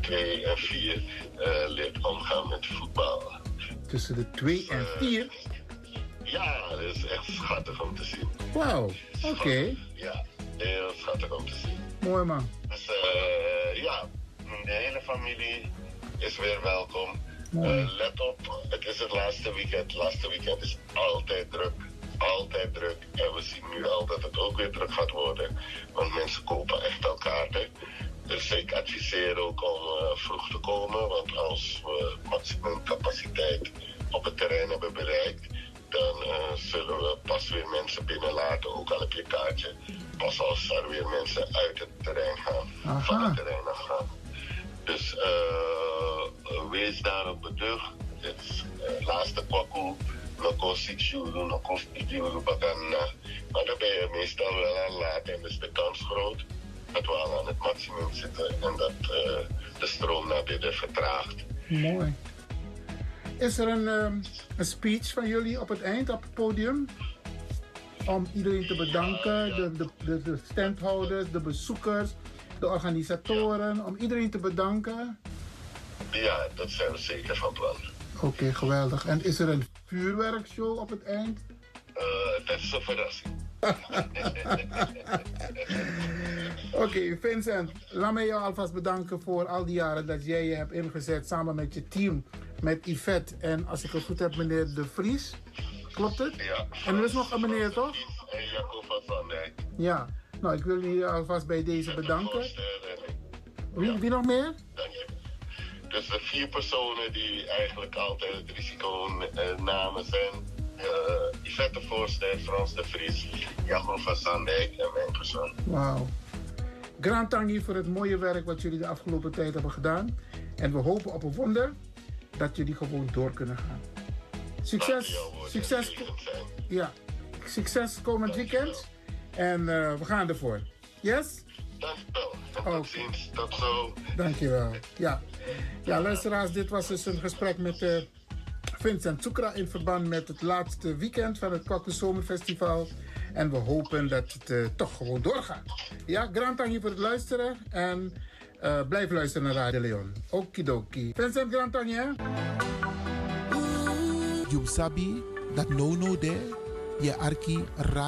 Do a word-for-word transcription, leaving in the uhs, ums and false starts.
twee en vier uh, leert omgaan met voetbal. Tussen de twee en vier? Ja, dat is echt schattig om te zien. Wauw, oké. Okay. Ja, heel schattig om te zien. Mooi man. Dus uh, ja, de hele familie is weer welkom. Uh, let op, het is het laatste weekend. Het laatste weekend is altijd druk. Altijd druk. En we zien nu al dat het ook weer druk gaat worden. Want mensen kopen echt al kaarten. Dus ik adviseer ook om uh, vroeg te komen. Want als we maximum capaciteit op het terrein hebben bereikt, dan uh, zullen we pas weer mensen binnenlaten, ook al heb je een kaartje. Pas als er weer mensen uit het terrein gaan, Aha. van het terrein afgaan. Dus uh, wees daarop beducht. Het is uh, laatste kwaku, nog kost nog kost maar dan ben je meestal wel aan laat en dus de kans groot dat we al aan het maximum zitten en dat uh, de stroom naar binnen vertraagt. Mooi. Is er een, um, een speech van jullie op het eind, op het podium? Om iedereen te bedanken, ja, ja. De, de, de, de standhouders, de bezoekers, de organisatoren, ja. Om iedereen te bedanken? Ja, dat zijn we zeker van plan. Oké, okay, geweldig. En is er een vuurwerkshow op het eind? Uh, dat is een verrassing. Oké, okay, Vincent, laat mij jou alvast bedanken voor al die jaren dat jij je hebt ingezet samen met je team, met Yvette en als ik het goed heb, meneer De Vries. Klopt het? Ja. En er is nog een meneer, toch? En Jacob van Zandijk. Ja, nou ik wil jullie alvast bij deze bedanken. Wie, wie nog meer? Dank je. Dus de vier personen die eigenlijk altijd het risico uh, namen zijn. Uh, Yvette Voorster, Frans De Vries, Jacob van Zandijk en mijn persoon. Wauw. Grand tangi voor het mooie werk wat jullie de afgelopen tijd hebben gedaan. En we hopen op een wonder dat jullie gewoon door kunnen gaan. Succes. Succes. Ja. Succes komend weekend. En uh, we gaan ervoor. Yes? Dankjewel. En tot ziens. Tot zo. Dankjewel. Ja. Ja, luisteraars, dit was dus een gesprek met uh, Vincent Soekra in verband met het laatste weekend van het Kwaku Zomerfestival. En we hopen dat het uh, toch gewoon doorgaat. Ja, grand tangi voor het luisteren. En uh, blijf luisteren naar Radio Leon. Okidoki. Vincent, grand tangi, hè? You sabi that no no there. Je arki